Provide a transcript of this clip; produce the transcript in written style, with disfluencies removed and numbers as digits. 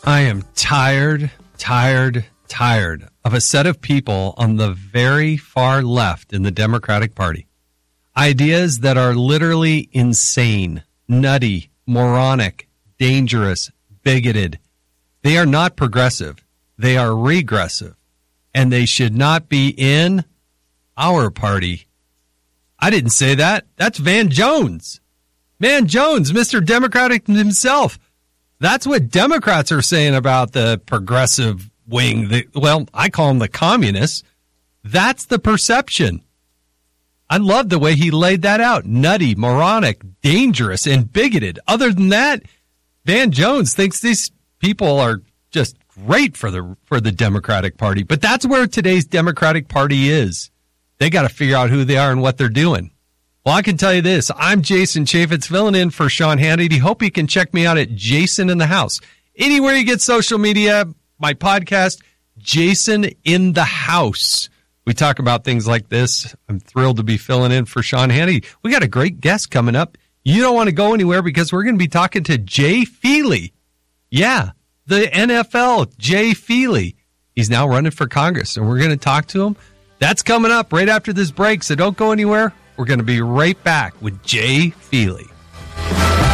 I am tired of a set of people on the very far left in the Democratic Party. Ideas that are literally insane, nutty, moronic, dangerous, bigoted. They are not progressive. They are regressive. And they should not be in our party. I didn't say that. That's Van Jones. Van Jones, Mr. Democratic himself. That's what Democrats are saying about the progressive wing. Well, I call them the communists. That's the perception. I love the way he laid that out. Nutty, moronic, dangerous, and bigoted. Other than that, Van Jones thinks these people are just great for the Democratic Party. But that's where today's Democratic Party is. They got to figure out who they are and what they're doing. Well, I can tell you this. I'm Jason Chaffetz, filling in for Sean Hannity. Hope you can check me out at Jason in the House. Anywhere you get social media, my podcast, Jason in the House. We talk about things like this. I'm thrilled to be filling in for Sean Hannity. We got a great guest coming up. You don't want to go anywhere because we're going to be talking to Jay Feely. Yeah, the NFL, Jay Feely. He's now running for Congress, and we're going to talk to him. That's coming up right after this break, so don't go anywhere. We're going to be right back with Jay Feely.